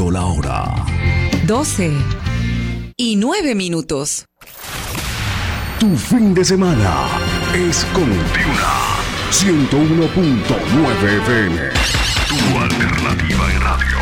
marcando la hora. 12:09. Tu fin de semana es con Duna 101.9 FM. Tu alternativa en radio.